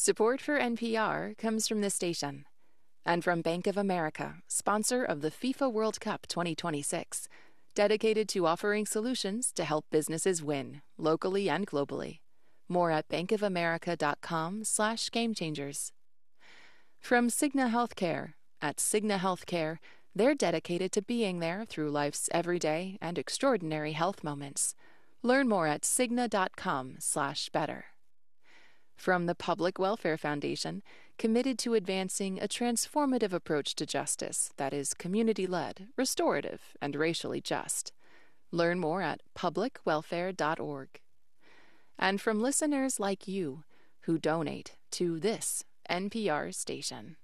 Support for NPR comes from this station and from Bank of America, sponsor of the FIFA World Cup 2026, dedicated to offering solutions to help businesses win, locally and globally. More at bankofamerica.com/gamechangers. From Cigna Healthcare. At Cigna Healthcare, they're dedicated to being there through life's everyday and extraordinary health moments. Learn more at cigna.com/better. From the Public Welfare Foundation, committed to advancing a transformative approach to justice that is community-led, restorative, and racially just. Learn more at publicwelfare.org. And from listeners like you who donate to this NPR station.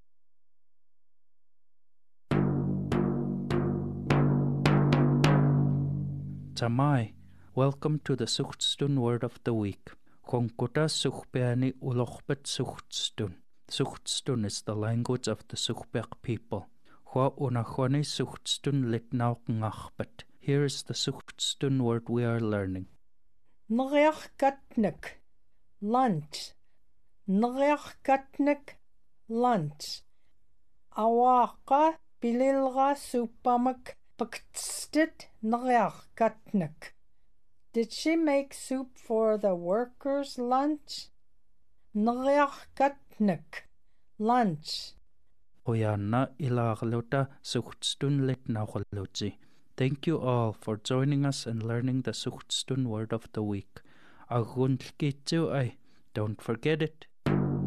Tamai, welcome to the Suchtstun Word of the Week. Konkuta Suchbeani Ulochbet Suchtstun. Suchtstun is the language of the Suchbek people. Hwa unachwani Suchtstun litnauk ngachbet. Here is the Suchtstun word we are learning. Nriachgatnik, lunch. Nriachgatnik, lunch. Awaqa bililga supamak baktstit nriachgatnik. Did she make soup for the workers' lunch? Nriachgatnik, lunch. Oyanna ilagluta Suchtstun litnauchluti. Thank you all for joining us and learning the Suchtstun word of the week. Aguntlkitu ay. Don't forget it.